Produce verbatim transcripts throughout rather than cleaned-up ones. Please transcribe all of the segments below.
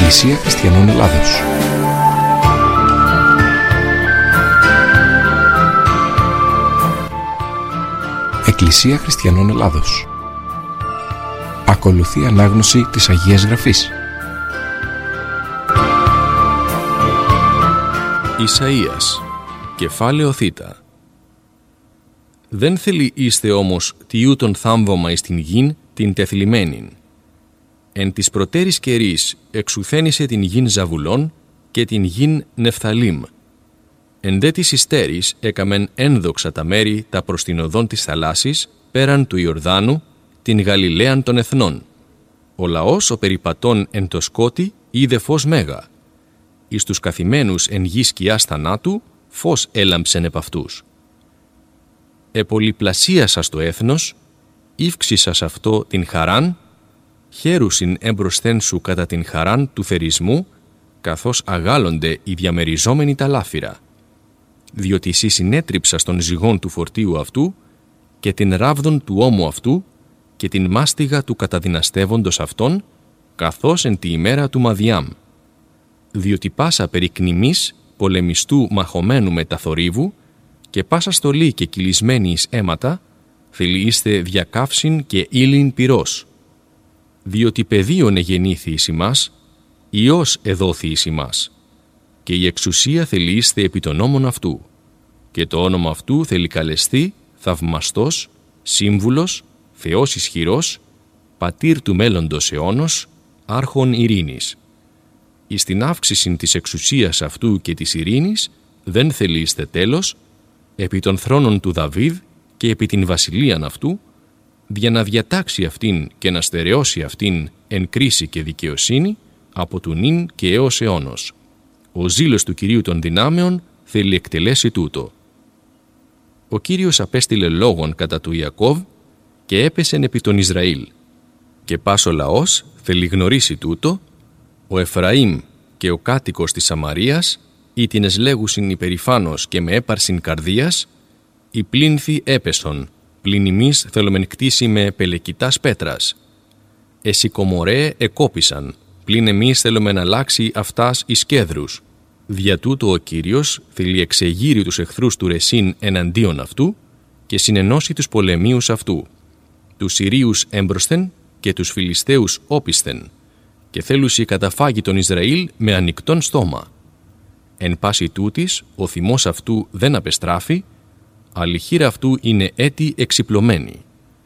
Εκκλησία Χριστιανών Ελλάδος. Εκκλησία Χριστιανών Ελλάδος. Ακολουθεί ανάγνωση της Αγίας Γραφής. Ισαΐας, κεφάλαιο Θ. Δεν θέλει είστε όμως τιούτον θάμβωμα εις την γην την τεθλιμμένην. Εν της προτέρης καιρής εξουθένησε την γην Ζαβουλών και την γην Νεφθαλήμ. Εν δε της υστέρης έκαμεν ένδοξα τα μέρη τα προς την οδόν της θαλάσσης, πέραν του Ιορδάνου, την Γαλιλαίαν των εθνών. Ο λαός ο περιπατών εν το σκότη είδε φως μέγα. Εις τους καθημένους εν γη σκιάς θανάτου, φως έλαμψεν επ' αυτούς. Επολυπλασίασας το έθνος, ύυξησας αυτό την χαράν, χαίρουσιν έμπροσθεν σου κατά την χαράν του θερισμού, καθώς αγάλλονται οι διαμεριζόμενοι τα λάφυρα. Διότι εσύ συνέτριψας των ζυγών του φορτίου αυτού και την ράβδον του ώμου αυτού και την μάστιγα του καταδυναστεύοντος αυτών, καθώς εν τη ημέρα του Μαδιάμ. Διότι πάσα περικνημής πολεμιστού μαχωμένου με τα θορύβου και πάσα στολή και κυλισμένη εις αίματα, θελείστε διακαύσιν και ύλην πυρός. Διότι παιδίον εγεννήθη εις ημάς, Υιός εδόθη εις ημάς, και η εξουσία θελείστε επί των νόμων αυτού, και το όνομα αυτού θέλει καλεστεί θαυμαστός, σύμβουλος, Θεός ισχυρός, πατήρ του μέλλοντος αιώνος, άρχον ειρήνης. Εις την αύξηση της εξουσίας αυτού και της ειρήνης δεν θελείστε τέλος, επί των θρόνων του Δαβίδ και επί την βασιλείαν αυτού, για να διατάξει αυτήν και να στερεώσει αυτήν εν κρίση και δικαιοσύνη από του νυν και έως αιώνος. Ο ζήλος του Κυρίου των δυνάμεων θέλει εκτελέσει τούτο. Ο Κύριος απέστειλε λόγον κατά του Ιακώβ και έπεσεν επί τον Ισραήλ. Και πας ο λαός θέλει γνωρίσει τούτο, ο Εφραήμ και ο κάτοικος της Σαμαρίας, ή την εσλέγουσιν υπερηφάνος και με έπαρσιν καρδίας, οι πλήνθοι έπεσον, πλην ημείς θέλομεν κτίσει με πελεκητάς πέτρας. Εσικομορέ εκόπησαν, πλην εμείς θέλομεν αλλάξει αυτάς εις κέδρους. Δια τούτο ο Κύριος θέλει εξεγείρει τους εχθρούς του Ρεσίν εναντίον αυτού και συνενώσει τους πολεμίους αυτού, τους Συρίους έμπροσθεν και τους Φιλιστέους όπισθεν, και θέλουσι καταφάγει τον Ισραήλ με ανοιχτόν στόμα. Εν πάση τούτης, ο θυμός αυτού δεν απεστράφει, αλλά η χείρα αυτού είναι έτη εξυπλωμένη.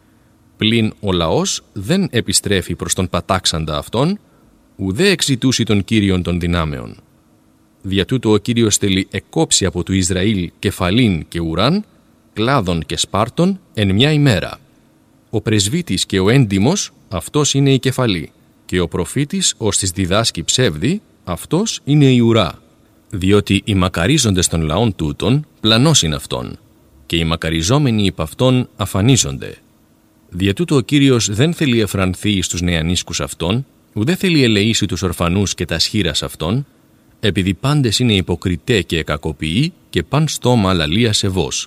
Πλην ο λαός δεν επιστρέφει προς τον πατάξαντα αυτόν, ουδέ εξητούσι τον Κύριον των δυνάμεων. Δια τούτο ο Κύριος θέλει εκόψει από του Ισραήλ κεφαλήν και ουράν, κλάδων και σπάρτων εν μια ημέρα. Ο πρεσβύτης και ο έντιμος, αυτός είναι η κεφαλή, και ο προφήτης ως της διδάσκει ψεύδι, αυτός είναι η ουρά. Διότι οι μακαρίζοντες των λαών τούτων πλανώσιν αυτόν, και οι μακαριζόμενοι υπ' αυτόν αφανίζονται. Δια τούτο ο Κύριος δεν θέλει εφρανθεί εις τους νεανίσκους αυτών, ουδέ θέλει ελεήσει τους ορφανούς και τα σχήρας αυτών, επειδή πάντες είναι υποκριτέ και κακοποιοί και παν στόμα λαλία σεβός.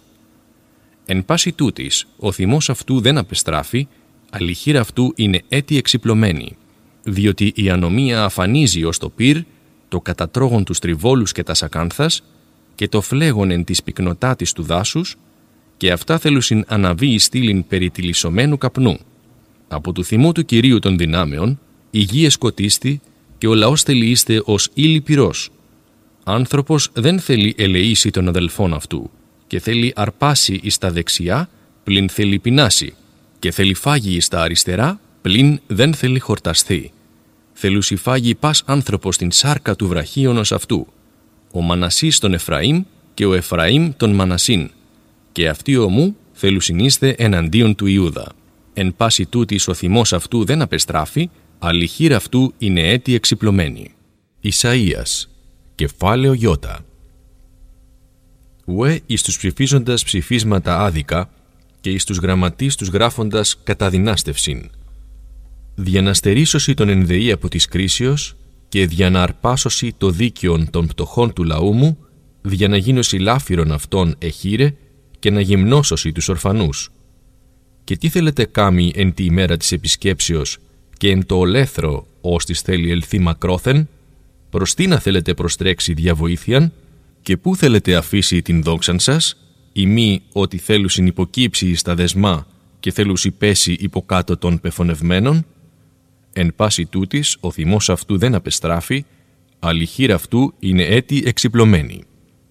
Εν πάση τούτης, ο θυμός αυτού δεν απεστράφει, αλλά η χείρα αυτού είναι έτη εξυπλωμένη, διότι η ανομία αφανίζει ως το πυρ, το κατατρώγον τους τριβόλους και τα σακάνθας, και το φλέγον εν της πυκνοτάτης του δάσους, και αυτά θέλουσιν αναβεί εις στήλην περί τυλισσομένου καπνού. Από του θυμού του Κυρίου των δυνάμεων, η γη εσκοτίστη και ο λαός θελείστε ως ύλη πυρός. Άνθρωπος δεν θέλει ελεήσει των αδελφών αυτού, και θέλει αρπάσει εις τα δεξιά, πλην θέλει πεινάσει, και θέλει φάγει εις τα αριστερά, πλην δεν θέλει χορταστεί. Θέλουσι φάγει πας άνθρωπος την σάρκα του βραχίωνος αυτού, ο Μανασής τον Εφραήμ και ο Εφραήμ τον Μανασίν, και αυτοί ομού θέλουσιν είστε εναντίον του Ιούδα. Εν πάση τούτης ο θυμός αυτού δεν απεστράφει, αλλά η χείρα αυτού είναι έτη εξυπλωμένη. Ισαΐας, κεφάλαιο Ι. Ουέ εις τους ψηφίζοντας ψηφίσματα άδικα και εις τους γραμματείς τους γράφοντας καταδυνάστευσιν. Διαναστερίσωση τον ενδεή από της κρίσεως και διαναρπάσωση το δίκαιον των πτωχών του λαού μου, διαναγίνωση λάφυρον αυτών εχείρε και να γυμνώσωση τους ορφανούς. Και τι θέλετε κάμει εν τη ημέρα της επισκέψεως και εν το ολέθρο ως της θέλει ελθεί μακρόθεν, προς τι να θέλετε προστρέξει διαβοήθειαν, και πού θέλετε αφήσει την δόξαν σας, ή μη ότι θέλουσιν υποκύψει εις τα δεσμά και θέλουσι πέσει υποκάτω των πεφωνευμένων? Εν πάση τούτης ο θυμός αυτού δεν απεστράφει, αλλά η χείρα αυτού είναι έτη εξυπλωμένη.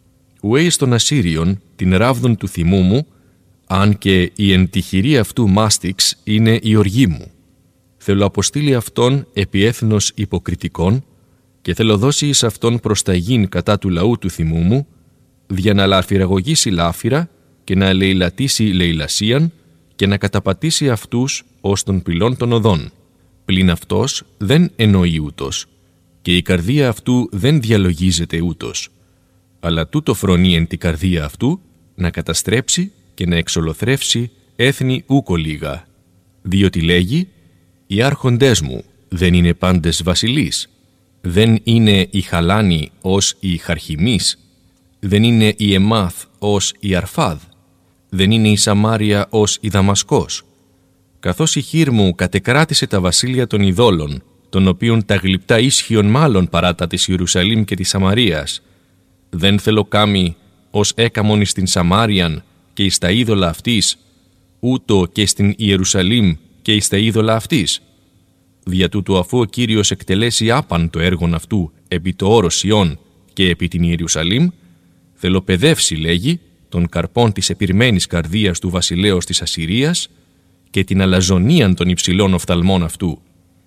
Ουέ εις των Ασσύριων την ράβδον του θυμού μου, αν και η εν τη χειρή αυτού μάστιξ είναι η οργή μου. Θέλω αποστείλει αυτόν επί έθνος υποκριτικών και θέλω δώσει εις αυτόν προσταγήν κατά του λαού του θυμού μου, δια να λαφυραγωγήσει λάφυρα και να λαιλατήσει λαιλασίαν και να καταπατήσει αυτούς ως των πυλών των οδών. Πλην αυτός δεν εννοεί ούτως και η καρδία αυτού δεν διαλογίζεται ούτως, αλλά τούτο φρονεί εν τη καρδία αυτού να καταστρέψει και να εξολοθρεύσει έθνη ούκο λίγα, διότι λέγει «Οι άρχοντές μου δεν είναι πάντες βασιλείς, δεν είναι οι Χαλάνοι ως οι Χαρχιμείς, δεν είναι η Εμάθ ως η Αρφάδ, δεν είναι η Σαμάρια ως η Δαμασκός. Καθώς η χείρ μου κατεκράτησε τα βασίλεια των ειδόλων, των οποίων τα γλυπτά ίσχυον μάλλον παρά τα της Ιερουσαλήμ και της Σαμαρίας, δεν θέλω κάμει ως έκαμον εις την Σαμάριαν και εις τα είδωλα αυτής, ούτω και στην Ιερουσαλήμ και εις τα είδωλα αυτής. Δια τούτου αφού ο Κύριος εκτελέσει άπαν το έργον αυτού επί το όρος Σιών και επί την Ιερουσαλήμ, θέλω παιδεύσει, λέγει, των καρπών της επιρμένης καρδίας του βασιλέως της Ασσυρίας και την αλαζονίαν των υψηλών οφθαλμών αυτού.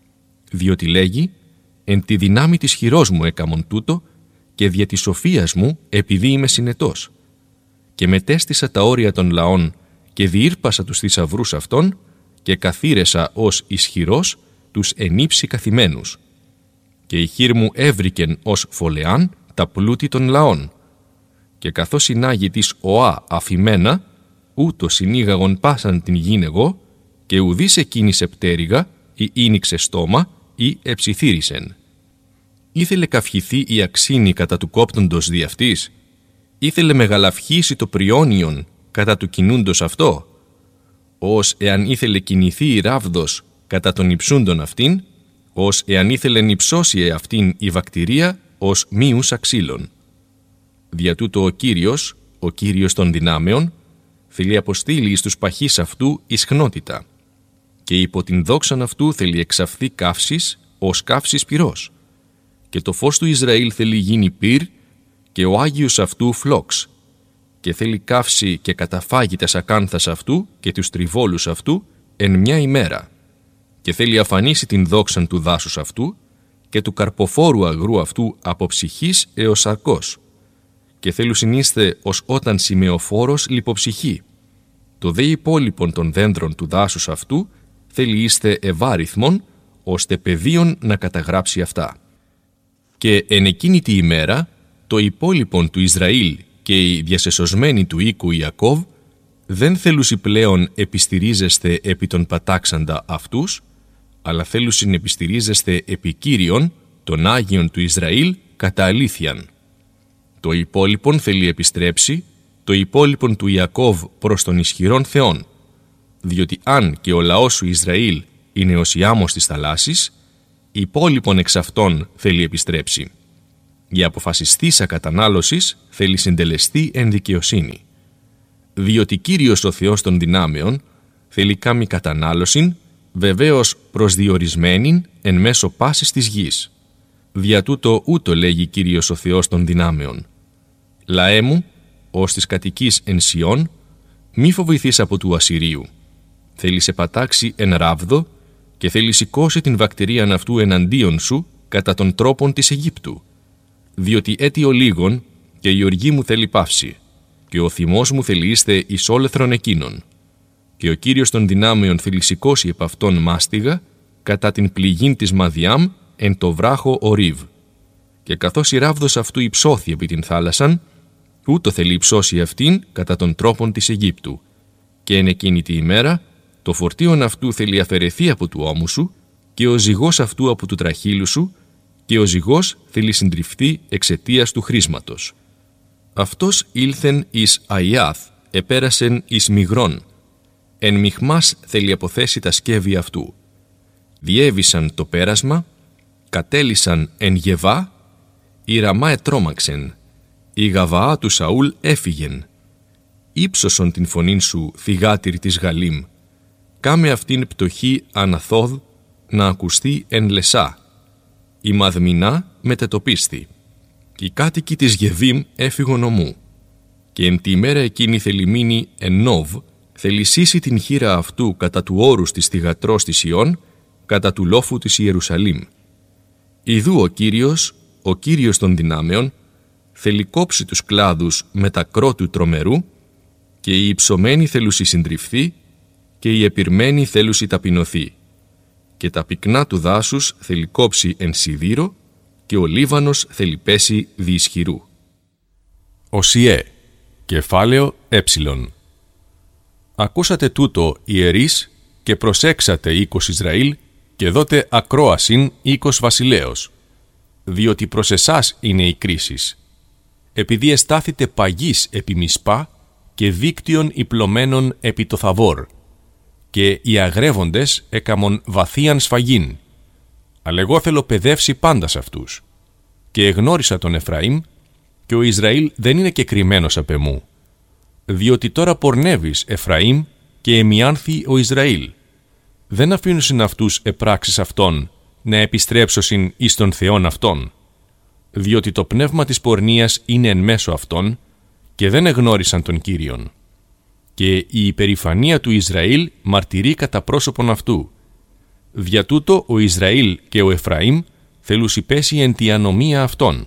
Διότι λέγει, εν τη δυνάμει της χειρός μου έκαμον τούτο και δια της σοφίας μου επειδή είμαι συνετός. Και μετέστησα τα όρια των λαών και διήρπασα τους θησαυρούς αυτών και καθήρεσα ως ισχυρός τους ενύψει καθημένους. Και η χείρ μου έβρικεν ως φολεάν τα πλούτη των λαών. Και καθώς συνάγει της οά αφημένα, ούτω συνήγαγον πάσαν την γην εγώ, και ουδής εκκίνησε πτέρυγα ή ίνιξε στόμα ή εψιθύρισεν. Ήθελε καυχηθεί η αξίνη κατά του κόπτοντος δι' αυτής, ήθελε μεγαλαυχήσει το πριόνιον κατά του κινούντος αυτό, ως εάν ήθελε κινηθεί η ράβδος κατά των υψούντων αυτήν, ως εάν ήθελε νυψώσει εαυτήν η βακτηρία ως μείους αξίλων. Δια τούτο ο Κύριος, ο Κύριος των δυνάμεων, θέλει αποστείλει εις τους παχείς αυτού ισχνότητα, και υπό την δόξαν αυτού θέλει εξαφθεί καύσης ως καύσης πυρός, και το φως του Ισραήλ θέλει γίνει πυρ και ο Άγιος αυτού φλόξ, και θέλει καύσει και καταφάγει τα σακάνθας αυτού και τους τριβόλους αυτού εν μια ημέρα, και θέλει αφανίσει την δόξαν του δάσους αυτού και του καρποφόρου αγρού αυτού από ψυχής έως σαρκός, και θέλουν συνείστε ως όταν σημεοφόρος λιποψυχή. Το δε υπόλοιπον των δέντρων του δάσους αυτού θέλει είστε ευάριθμον, ώστε πεδίον να καταγράψει αυτά. Και εν εκείνη τη ημέρα, το υπόλοιπον του Ισραήλ και οι διασεσωσμένοι του οίκου Ιακώβ δεν θέλουσι πλέον επιστηρίζεστε επί των πατάξαντα αυτούς, αλλά θέλουσιν επιστηρίζεστε επί Κύριον, των Άγιων του Ισραήλ, κατά αλήθειαν. Το υπόλοιπον θέλει επιστρέψει, το υπόλοιπον του Ιακώβ προς τον ισχυρόν Θεόν, διότι αν και ο λαός σου Ισραήλ είναι ως η άμμος της θαλάσσης, υπόλοιπον εξ αυτών θέλει επιστρέψει. Η αποφασιστήσα κατανάλωσης θέλει συντελεστεί εν δικαιοσύνη. Διότι Κύριος ο Θεός των δυνάμεων θέλει κάμει κατανάλωσιν, βεβαίως προσδιορισμένην εν μέσω πάσης της γης. Δια τούτο ούτω λέγει Κύριος ο Θεός των δυνάμεων. Λαέ μου, ως της κατοικής εν Σιών, μη φοβηθείς από του Ασσυρίου. Θέλει σε πατάξει εν ράβδο και θέλει σηκώσει την βακτηρίαν αυτού εναντίον σου κατά των τρόπων της Αιγύπτου. Διότι έτι ο λίγον και η οργή μου θέλει πάυση και ο θυμός μου θέλει είστε εις όλεθρον εκείνων. Και ο Κύριος των δυνάμεων θέλει σηκώσει επ' αυτόν μάστιγα κατά την πληγήν της Μαδιάμ εν το βράχο Ορίβ. Και καθώς η ράβδος αυτού υψώθη επί την θάλασσαν, ούτω θέλει υψώσει αυτήν κατά των τρόπων της Αιγύπτου. Και εν εκείνη τη ημέρα, το φορτίον αυτού θέλει αφαιρεθεί από του ώμου σου και ο ζυγός αυτού από του τραχύλου σου και ο ζυγός θέλει συντριφθεί εξαιτίας του χρήσματος. Αυτός ήλθεν εις Αϊάθ, επέρασεν εις Μιγρών. Εν Μιχμάς θέλει αποθέσει τα σκεύη αυτού. Διέβησαν το πέρασμα, κατέλυσαν εν Γεβά η Ραμά ετρόμαξεν, η Γαβαά του Σαούλ έφυγεν. Ήψωσον την φωνήν σου, θυγάτηρ της Γαλήμ, κάμε αυτήν πτωχή Αναθόδ, να ακουστεί εν Λεσά. Η Μαδμινά μετετοπίστη. Και οι κάτοικοι της Γεβίμ έφυγον ομού. Και εν τη ημέρα εκείνη θελημίνη εν Νόβ, θελησίσει την χείρα αυτού κατά του όρους της θυγατρός της Ιών, κατά του λόφου της Ιερουσαλήμ. Ιδού ο Κύριος, ο Κύριος των δυνάμεων, θέλει κόψει τους κλάδους με τα κρότου τρομερού, και η υψωμένη θέλουσι συντριφθεί, και η επιρμένη θέλουσι ταπεινωθεί. Και τα πυκνά του δάσους θέλει κόψει εν σιδήρο, και ο Λίβανος θέλει πέσει δι ισχυρού. Οσιέ, κεφάλαιο έψιλον. Ακούσατε τούτο, ιερείς, και προσέξατε οίκος Ισραήλ, και δότε ακρόασιν οίκος βασιλέως, διότι προς εσάς είναι η κρίση. Επειδή εστάθητε παγείς επί Μισπά και δίκτυον υπλωμένων επί το Θαβόρ, και οι αγρεύοντες έκαμον βαθίαν σφαγήν. Αλλά εγώ θέλω παιδεύσει πάντα σε αυτούς. Και εγνώρισα τον Εφραήμ, και ο Ισραήλ δεν είναι κεκριμένος απ' εμού. Διότι τώρα πορνεύεις, Εφραήμ, και εμιάνθη ο Ισραήλ. Δεν αφήνουσιν αυτούς επράξεις αυτών, να επιστρέψωσιν εις τον Θεόν αυτών. Διότι το πνεύμα της πορνείας είναι εν μέσω αυτών, και δεν εγνώρισαν τον Κύριον. Και η υπερηφανία του Ισραήλ μαρτυρεί κατά πρόσωπον αυτού. Δια τούτο ο Ισραήλ και ο Εφραήμ θέλουσι πέσει εν τη ανομία αυτών.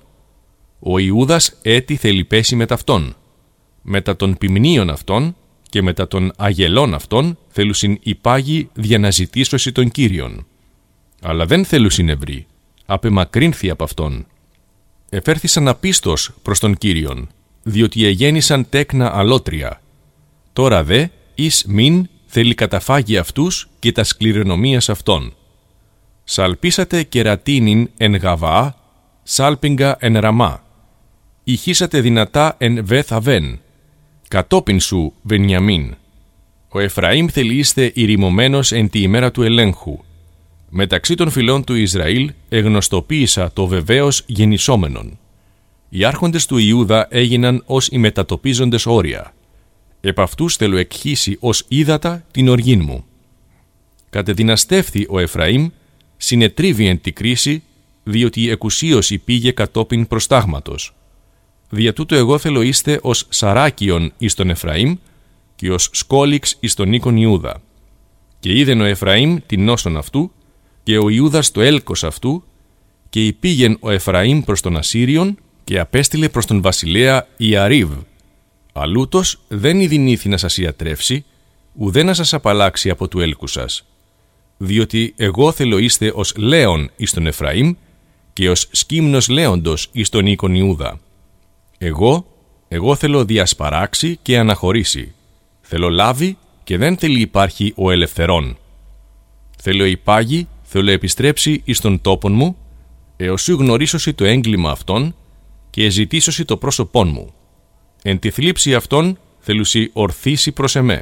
Ο Ιούδας έτη θέλει πέσει μετ' αυτών. Μετά των ποιμνίων αυτών και μετά των αγελών αυτών θέλουσιν υπάγει διαναζητήσωση των Κύριων. Αλλά δεν θέλουσιν ευρύ, απεμακρύνθη απ' αυτόν. Εφέρθησαν απίστος προς τον Κύριον, διότι εγέννησαν τέκνα αλότρια. Τώρα δε, εις μην θέλει καταφάγει αυτούς και τα σκληρονομίας αυτών. Σαλπίσατε κερατίνην εν Γαβαά, σάλπιγγα εν Ραμά. Ηχήσατε δυνατά εν Βεθ Αβέν. Κατόπιν σου, Βενιαμίν. Ο Εφραήμ θέλει είστε ηρημωμένος εν τη ημέρα του ελέγχου. Μεταξύ των φυλών του Ισραήλ εγνωστοποίησα το βεβαίως γεννησόμενον. Οι άρχοντες του Ιούδα έγιναν ως οι μετατοπίζοντες όρια. Επ' αυτούς θέλω εκχύσει ως ύδατα την οργήν μου. Κατεδυναστεύθη ο Εφραήμ, συνετρίβει εν τη κρίση, διότι η εκουσίωση πήγε κατόπιν προστάγματος. Δια τούτο εγώ θέλω είστε ως σαράκιον εις τον Εφραήμ και ως σκόλιξ εις τον οίκον Ιούδα. Και είδεν ο Εφραήμ την νόσον αυτού και ο Ιούδας το έλκος αυτού, και υπήγεν ο Εφραήμ προς τον Ασσύριον και απέστειλε προς τον βασιλέα Ιαρίβ. Αλούτος δεν ειδηνήθη να σας ιατρεύσει, ουδέ να σας απαλλάξει από του έλκου σας. Διότι εγώ θέλω είστε ως λέον εις τον Εφραήμ και ως σκύμνος λέοντος εις τον οίκον Ιούδα. Εγώ, εγώ θέλω διασπαράξει και αναχωρήσει. Θέλω λάβει και δεν θέλει υπάρχει ο ελευθερών. Θέλω υπάγει, θέλω επιστρέψει εις τον τόπον μου, έως σου γνωρίσωση το έγκλημα αυτών και ζητήσωση το πρόσωπόν μου. Εν τη θλίψη αυτών θέλουσι ορθήσει προς εμέ.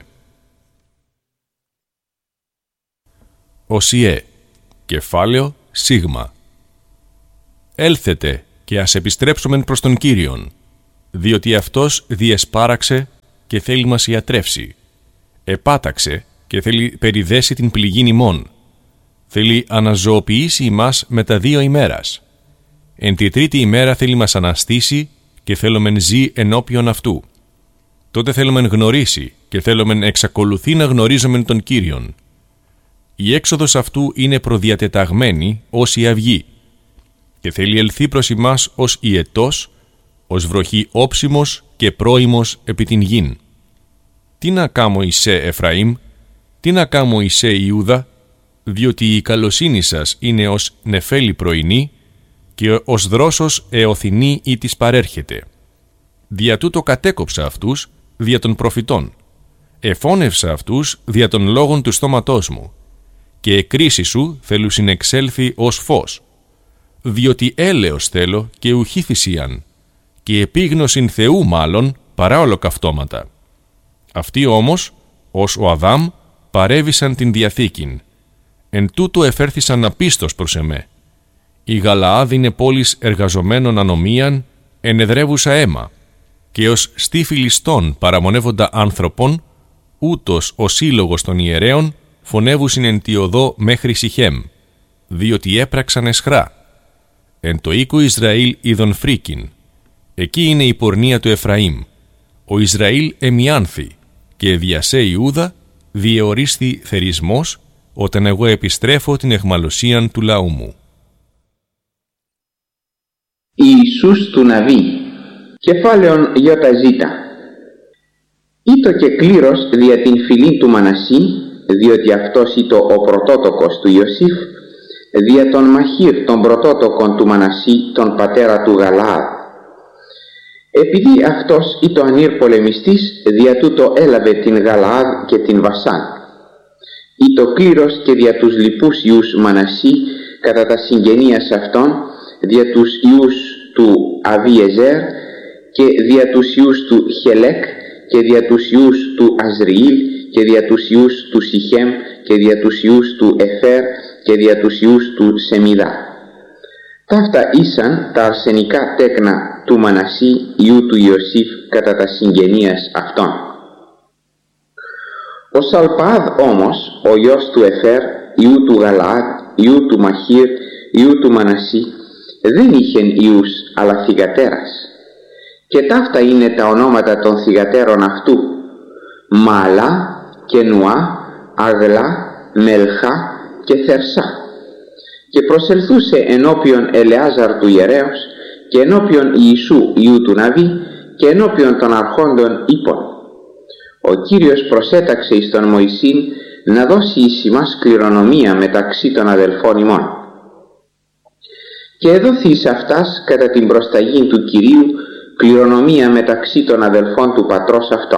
Οσιέ, κεφάλαιο σίγμα. Έλθετε και ας επιστρέψομεν προς τον Κύριον, διότι αυτός διεσπάραξε και θέλει μας ιατρεύσει. Επάταξε και θέλει περιδέσει την πληγήν ημών. Θέλει αναζωοποιήσει ημάς μετά δύο ημέρας. Εν τη τρίτη ημέρα θέλει μας αναστήσει και θέλομεν ζει ενώπιον αυτού. Τότε θέλομεν γνωρίσει και θέλομεν εξακολουθεί να γνωρίζομεν τον Κύριον. Η έξοδος αυτού είναι προδιατεταγμένη ως η αυγή και θέλει ελθεί προς ημάς ως ιετός, ως βροχή όψιμος και πρόημος επί την γην. Τι να κάμω εισέ Εφραήμ, τι να κάμω εισέ Ιούδα, διότι η καλοσύνη σας είναι ως νεφέλη πρωινή και ως δρόσος εωθινή ή της παρέρχεται. Δια τούτο κατέκοψα αυτούς δια των προφητών. Εφώνευσα αυτούς δια των λόγων του στόματός μου και εκκρίση σου θέλου συνεξέλθει ως φως. Διότι έλεος θέλω και ουχή θυσίαν και επίγνωσιν Θεού μάλλον παρά ολοκαυτώματα. Αυτοί όμως, ως ο Αδάμ, παρέβησαν την Διαθήκην. Εν τούτο εφέρθησαν απίστος προς εμέ. Η Γαλαάδ είναι πόλης εργαζομένων ανομίαν, ενεδρεύουσα αίμα, και ως στή Φιλιστών παραμονεύοντα άνθρωπον, ούτως ο σύλλογος των ιερέων φωνεύουσιν εν τη οδό μέχρι Σιχέμ, διότι έπραξαν εσχρά. Εν το οίκο Ισραήλ είδον φρίκιν. Εκεί είναι η πορνεία του Εφραήμ. Ο Ισραήλ εμιάνθη, και διασέ Ιούδα διεορίσθη θερισμός, όταν εγώ επιστρέφω την εχμαλωσίαν του λαού μου. Ιησούς του Ναβί, κεφάλαιον Ιωταζήτα. Ήτο και κλήρος δια την φυλή του Μανασί, διότι αυτός ήτο ο πρωτότοκος του Ιωσήφ, δια τον Μαχήρ των πρωτότοκων του Μανασί, τον πατέρα του Γαλαάδ. Επειδή αυτός ήτο ανήρ πολεμιστής, δια τούτο έλαβε την Γαλαάδ και την Βασάν. Ήτο κλήρος και δια τους λοιπούς ιούς Μανασί, κατά τα συγγενείας αυτών, δια τους ιούς του Αβιεζέρ και δια τους ιούς του Χελέκ και δια τους ιούς του Αζριήλ και δια τους ιούς του Σιχέμ και δια τους ιούς του Εφέρ και δια τους ιούς του Σεμιδά. Ταύτα ήσαν τα αρσενικά τέκνα του Μανασί ιού του Ιωσήφ κατά τα συγγενείας αυτών. Ο Σαλπαάδ όμως, ο γιος του Εφέρ, ιού του Γαλαάδ, ιού του Μαχήρ, ιού του Μανασί, δεν είχεν ιούς, αλλά θυγατέρας. Και ταύτα είναι τα ονόματα των θυγατέρων αυτού: Μάλα, Κενουά, Αγλά, Μελχά και Θερσά. Και προσελθούσε ενώπιον Ελεάζαρ του ιερέως και ενώπιον Ιησού ιού του Ναβί και ενώπιον των αρχόντων είπων: Ο Κύριος προσέταξε εις τον Μωυσήν να δώσει εις ημάς κληρονομία μεταξύ των αδελφών ημών. Και εδόθη εις αυτάς κατά την προσταγή του Κυρίου κληρονομία μεταξύ των αδελφών του πατρός αυτών.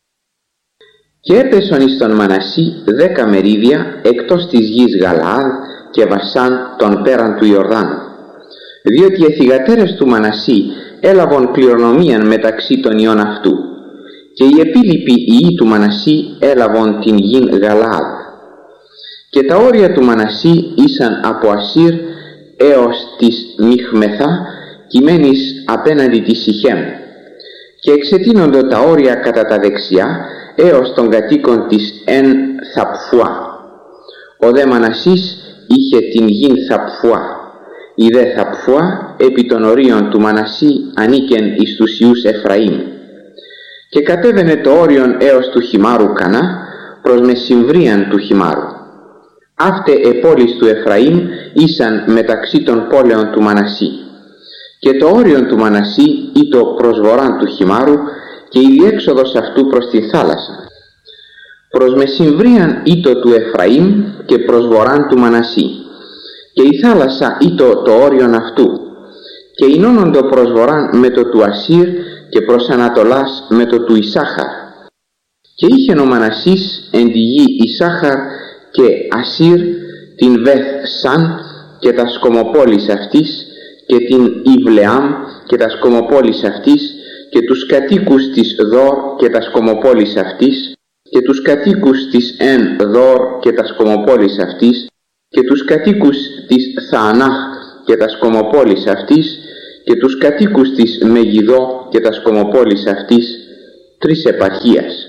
Και έπεσον εις τον Μανασί δέκα μερίδια εκτός της γης Γαλαάδ και Βασάν των πέραν του Ιορδάνου, διότι οι θυγατέρες του Μανασί έλαβον κληρονομίαν μεταξύ των ιών αυτού, και οι επίλοιποι ιοί του Μανασί έλαβον την γην Γαλαάδ. Και τα όρια του Μανασί ήσαν από Ασύρ έως της Μιχμεθά, κειμένης απέναντι της Σιχέμ, και εξετείνονται τα όρια κατά τα δεξιά έως των κατοίκων της Εν Θαπφουά. Ο δε Μανασής είχε την γην Θαπφουά. Η δε Θαπφουά επί των ορίων του Μανασί ανήκεν εις τους ιούς Εφραήμ. Και κατέβαινε το όριον έως του χυμάρου Κανά προς μεσημβρίαν του χυμάρου. Αύτε επόλεις του Εφραήμ ήσαν μεταξύ των πόλεων του Μανασί. Και το όριον του Μανασί ήτο προς βορράν του χυμάρου και η διέξοδος αυτού προς τη θάλασσα. Προς μεσημβρίαν ήτο του Εφραήμ και προς βορράν του Μανασί. Και η θάλασσα ήτο το όριον αυτού. Και εινώνοντο προς βορράν με το του Ασύρ και προς ανατολάς με το του Ισάχαρ. Και είχεν ο Μανασής εν τη γη Ισάχαρ και Ασύρ την Βεθ Σαν και τα σκομοπόλεις αυτής και την Ιβλεάμ και τα σκομοπόλεις αυτής και τους κατοίκους της Δόρ και τα σκομοπόλεις αυτής και τους κατοίκους της Εν Δόρ και τα σκομοπόλεις αυτής και τους κατοίκους της Θαανάχ και τα σκομοπόλεις αυτής και τους κατοίκους της Μεγιδό και τα σκομοπόλεις αυτής, τρεις επαρχίας.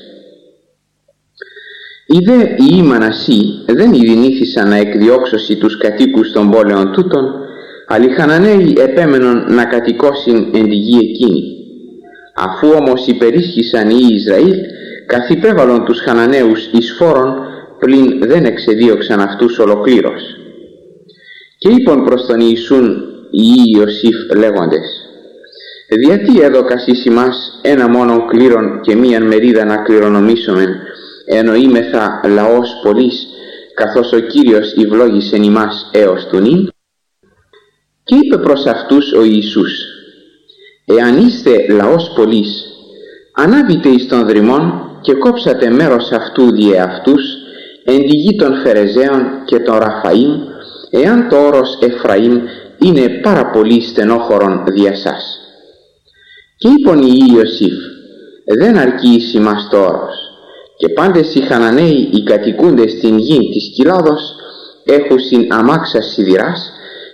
Οι δε οι Μανασί δεν ειδηνήθησαν να εκδιώξωσι τους κατοίκους των πόλεων τούτων, αλλά οι Χαναναίοι επέμενον να κατοικώσιν εν τη γη εκείνη. Αφού όμως υπερίσχυσαν οι Ισραήλ, καθυπέβαλον τους Χαναναίους εις φόρον, πλην δεν εξεδίωξαν αυτούς ολοκλήρως. Και είπον προς τον Ιησούν οι Ιωσήφ λέγοντες: «Διατί έδωκας εις ημάς ένα μόνον κλήρον και μίαν μερίδα να κληρονομήσομεν, ενώ είμεθα λαός πολλής, καθώς ο Κύριος ευλόγησεν ημάς έως του νυν?» Και είπε προς αυτούς ο Ιησούς: «Εάν είστε λαός πολλής, ανάβητε εις των δρυμών και κόψατε μέρος αυτού διε αυτούς, εν τη γη των Φερεζαίων και των Ραφαΐμ, εάν το όρος Εφραήμ είναι πάρα πολύ στενόχωρον δια σας». Και είπον οι Ιωσήφ: «Δεν αρκεί εις ημάς το όρος, και πάντες οι Χαναναίοι οι κατοικούντες στην γη της Κοιλάδος έχουσιν αμάξας σιδηράς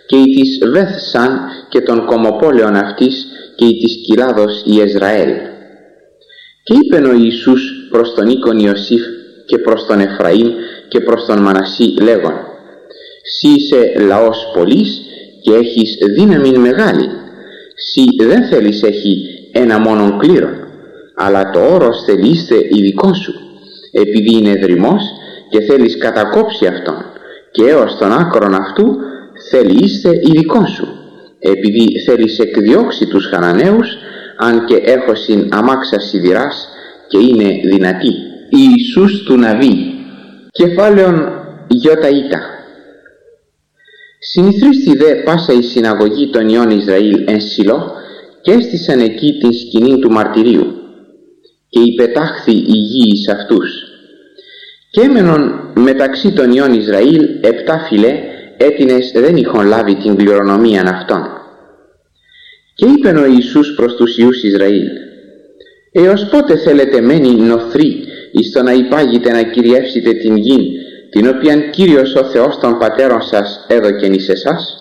και η της Βεθσάν και των κομοπόλεων αυτής και η της Κιλάδος Ιεσραήλ. Και είπεν ο Ιησούς προς τον οίκον Ιωσήφ και προς τον Εφραήμ και προς τον Μανασί λέγον: «Σύ είσαι λαός πολλής και έχεις δύναμη μεγάλη. Σύ δεν θέλεις έχει ένα μόνον κλήρον, αλλά το όρος θελείστε ειδικό σου, επειδή είναι δρυμός και θέλεις κατακόψει αυτόν, και έως τον άκρον αυτού θελείστε ειδικό σου, επειδή θέλεις εκδιώξει τους Χαναναίους, αν και έχωσιν αμάξα σιδηράς και είναι δυνατή». Ιησούς του Ναβί. Κεφάλαιον Ιωταΐτα. Συνηθρίστη δε πάσα η συναγωγή των ιών Ισραήλ εν Σιλό και έστησαν εκεί την σκηνή του μαρτυρίου και υπετάχθη η γη εις αυτούς. Και έμενον μεταξύ των ιών Ισραήλ επτά φυλέ έτινες δεν είχον λάβει την κληρονομίαν αυτών. Και είπεν ο Ιησούς προς τους ιούς Ισραήλ: «Έως πότε θέλετε μένει νοθροί εις το να υπάγετε να κυριεύσετε την γη, την οποίαν Κύριος ο Θεός των πατέρων σας έδωκεν εις εσάς?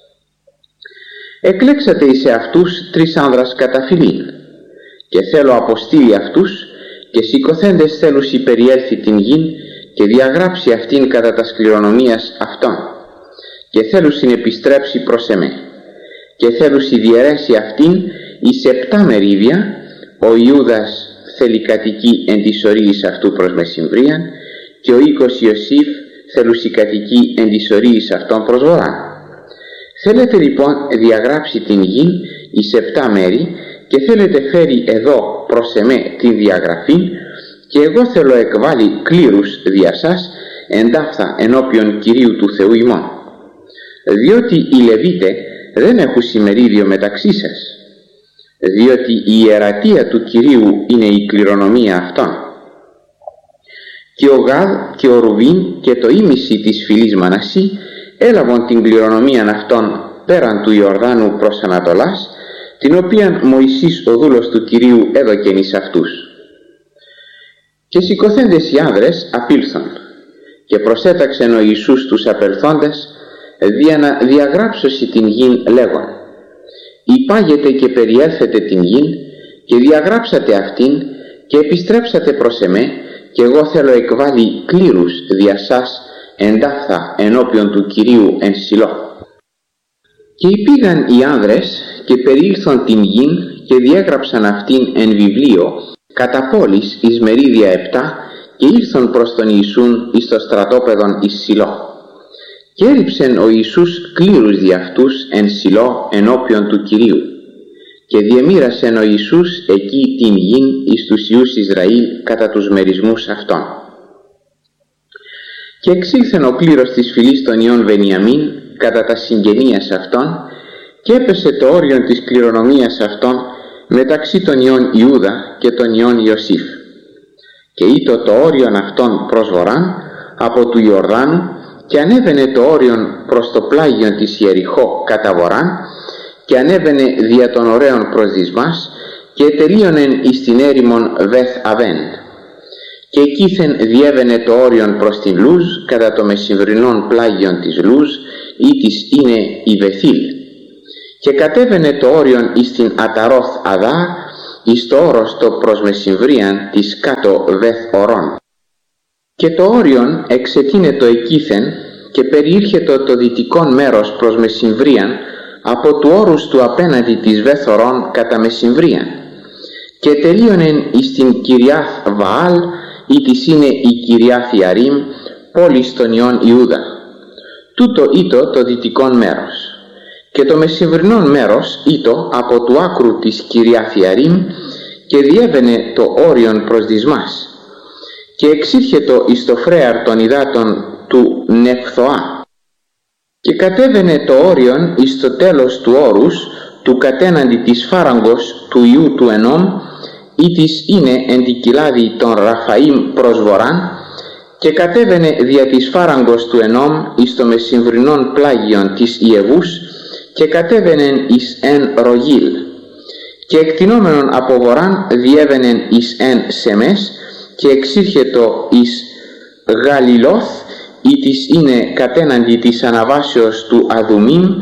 Εκλέξατε εις αυτούς τρεις άνδρας κατά φυλήν, και θέλω αποστείλει αυτούς, και σηκωθέντες θέλουσι περιέλθει την γη και διαγράψει αυτήν κατά τας κληρονομίας αυτών, και θέλουσιν επιστρέψει προς εμέ, και θέλουσι διαιρέσει αυτήν εις επτά μερίδια. Ο Ιούδας θέλει κατοικεί εν της ορίης αυτού προς μεσημβρίαν, και ο οίκος Ιωσήφ θέλουσι κατοικεί εν της ορίης αυτών προς βορράν. Θέλετε λοιπόν διαγράψει την γη εις επτά μέρη, και θέλετε φέρει εδώ προς εμέ την διαγραφή, και εγώ θέλω εκβάλει κλήρους δια σας εντάφθα ενώπιον Κυρίου του Θεού ημών. Διότι οι Λεβίτε δεν έχουν συμμερίδιο μεταξύ σας, διότι η ιερατεία του Κυρίου είναι η κληρονομία αυτών. Και ο Γάδ και ο Ρουβίν και το ήμιση της φυλής Μανασί έλαβαν την κληρονομία αυτών πέραν του Ιορδάνου προς Ανατολάς, την οποία Μωυσής ο δούλος του Κυρίου έδωκεν εις αυτούς. Και σηκωθέντες οι άνδρες απήλθον, και προσέταξεν ο Ιησούς τους απελθόντες δια να διαγράψωσι την γην λέγον: «Υπάγετε και περιέλθετε την γην και διαγράψατε αυτήν και επιστρέψατε προς εμέ, και εγώ θέλω εκβάλει κλήρους δια σας εντάφθα ενώπιον του Κυρίου εν Σιλό». Και υπήγαν οι άνδρες και περιήλθον την γην και διέγραψαν αυτήν εν βιβλίο κατά πόλης εις μερίδια επτά, και ήλθον προς τον Ιησούν εις το στρατόπεδον εις Σιλό. Και έριψεν ο Ιησούς κλήρους δι' αυτούς εν Σιλό ενώπιον του Κυρίου, και διεμοίρασεν ο Ιησούς εκεί την γην εις τους ιούς Ισραήλ κατά τους μερισμούς αυτών. Και εξήλθεν ο κλήρος της φυλής των ιών Βενιαμίν κατά τα συγγενείας αυτών, και έπεσε το όριον της κληρονομίας αυτών μεταξύ των ιών Ιούδα και των ιών Ιωσήφ. Και ήτο το όριον αυτών προς βορράν από του Ιορδάνου, και ανέβαινε το όριον προς το πλάγιον της Ιεριχώ κατά βορράν, και ανέβαινε δια των ωραίων προς Δυσμάς, και τελείωνεν εις την έρημον Βεθ Αβέν. Και εκείθεν διέβαινε το όριον προς την Λούζ κατά το μεσημβρινόν πλάγιον της Λούζ, ή της είναι η Βεθήλ. Και κατέβαινε το όριον εις την Αταρώθ Αδά, εις το όρος το προς μεσημβρίαν της κάτω Βεθ Ορών. Και το όριον εξετείνε το εκείθεν, και περιήρχετο το δυτικόν μέρος προς μεσημβρίαν από του όρους του απέναντι της Βεθ Ορών κατά μεσημβρίαν. Και τελείωνεν εις την Κυριάθ Βαάλ, ή της είναι η Κυριάθ Ιαρίμ, πόλης των ιών Ιούδα. Τούτο ήτο το δυτικόν μέρος. Και το μεσημβρινόν μέρος ήτο από του άκρου της Κυριάθ Ιαρίμ, και διέβαινε το όριον προς Δυσμάς. Και εξήρχετο εις το φρέαρ των υδάτων του Νεφθοά. Και κατέβαινε το όριον εις το τέλος του όρους του κατέναντι της φάραγγος του ιού του Ενόμ, ή της είναι εν την κοιλάδη των Ραφαΐμ προς βορράν, και κατέβαινε δια της φάραγγος του Ενόμ εις το μεσημβρινόν πλάγιον της Ιεβούς, και κατέβαινεν εις εν Ρογίλ. Και εκτινόμενον από βορράν διέβαινεν εις εν Σεμές, και εξήρχετο εις Γαλιλόθ, ή της είναι κατέναντι της αναβάσεως του Αδουμίμ,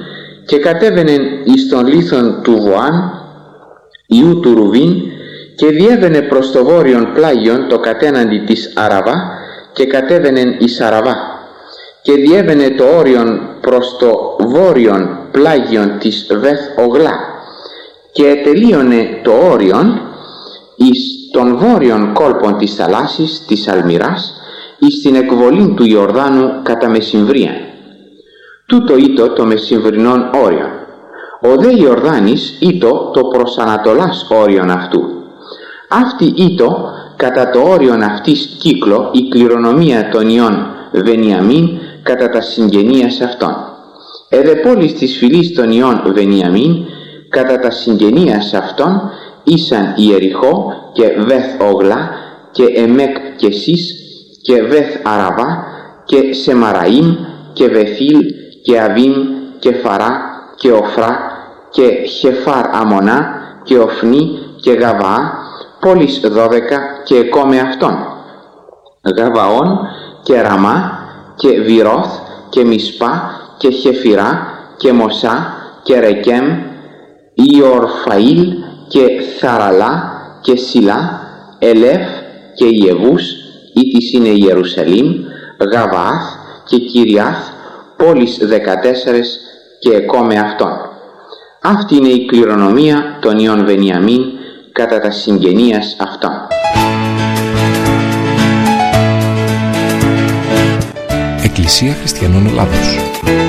και κατέβαινεν εις τον λίθον του Βοάν, ιού του Ρουβίν, και διέβαινε προς το βόρειον πλάγιον το κατέναντι της Αραβά, και κατέβαινεν εις Αραβά, και διέβαινε το όριον προς το βόρειον πλάγιον της Βεθ Ογλά, και τελείωνε το όριον εις των βόρειων κόλπων της θαλάσσης της Αλμυράς, εις την εκβολήν του Ιορδάνου κατά μεσημβρίαν. Τούτο ήτο το μεσημβρινόν όριον. Ο δε Ιορδάνης ήτο το προς ανατολάς όριον αυτού. Αυτή ήτο κατά το όριον αυτής κύκλο η κληρονομία των ιών Βενιαμίν κατά τα συγγενείας αυτών. Εδε πόλεις της φυλής των ιών Βενιαμίν κατά τα συγγενείας αυτών ήσαν Ιεριχώ και Βεθ Ογλά και Εμέκ και Σις και Βεθ Αραβά και Σεμαραήμ και Βεθήλ και Αβίμ και Φαρά και Οφρά και Χεφάρ Αμονά και Οφνή και Γαβαά, πόλεις δώδεκα και εκόμε αυτών, Γαβαών και Ραμά και Βιρώθ και Μισπά και Χεφυρά και Μοσά και Ρεκέμ, Ιορφαήλ και Θαραλά και Σιλά, Ελεφ και Ιεβούς, ή της είναι Ιερουσαλήμ, Γαβαάθ και Κυριάθ, πόλεις δεκατέσσερες και εκόμε αυτών. Αυτή είναι η κληρονομία των ιών Βενιαμίν κατά τα συγγενείας αυτών. Εκκλησία Χριστιανών Ελλάδος.